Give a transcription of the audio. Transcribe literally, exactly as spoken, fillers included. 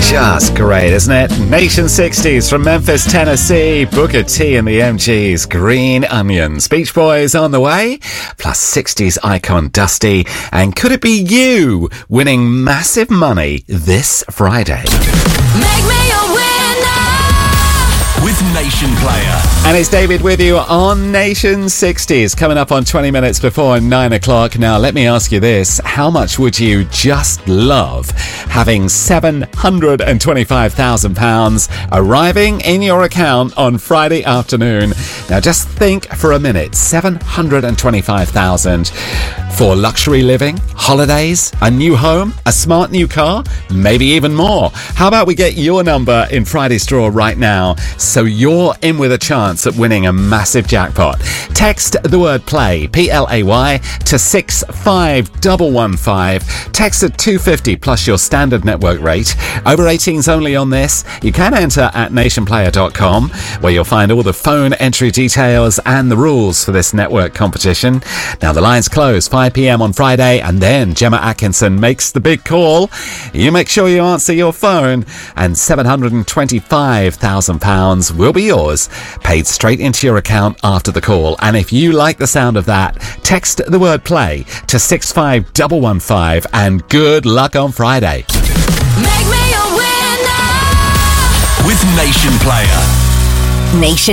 Just great, isn't it? Nation sixties from Memphis, Tennessee. Booker T and the M Gs. Green Onions. Beach Boys on the way. Plus sixties icon Dusty. And could it be you winning massive money this Friday? Make me a winner with Nation Player. And it's David with you on Nation sixties, coming up on twenty minutes before nine o'clock. Now, let me ask you this. How much would you just love having seven hundred twenty-five thousand pounds arriving in your account on Friday afternoon? Now, just think for a minute. seven hundred twenty-five thousand for luxury living, holidays, a new home, a smart new car, maybe even more. How about we get your number in Friday's draw right now so you're in with a chance at winning a massive jackpot? Text the word play, P L A Y, to six five one one five. Text at two fifty plus your standard network rate. Over eighteens only on this. You can enter at nation player dot com, where you'll find all the phone entry details and the rules for this network competition. Now, the lines close five p.m. on Friday, and then Gemma Atkinson makes the big call. You make sure you answer your phone, and seven hundred twenty-five thousand pounds will be yours, paid straight into your account after the call. And if you like the sound of that, text the word play to six five one one five, and good luck on Friday. Make me a winner with Nation Player. Nation